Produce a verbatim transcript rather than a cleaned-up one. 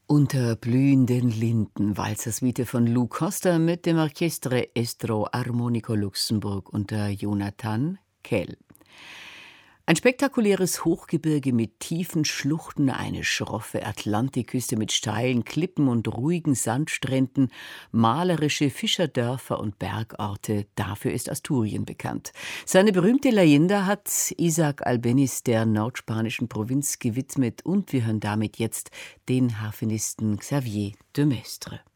Unter blühenden Linden, Walzersuite von Lou Costa mit dem Orchestre Estro Armonico Luxemburg unter Jonathan Kell. Ein spektakuläres Hochgebirge mit tiefen Schluchten, eine schroffe Atlantikküste mit steilen Klippen und ruhigen Sandstränden, malerische Fischerdörfer und Bergorte, dafür ist Asturien bekannt. Seine berühmte Leyenda hat Isaac Albéniz der nordspanischen Provinz gewidmet und wir hören damit jetzt den Harfenisten Xavier de Maistre.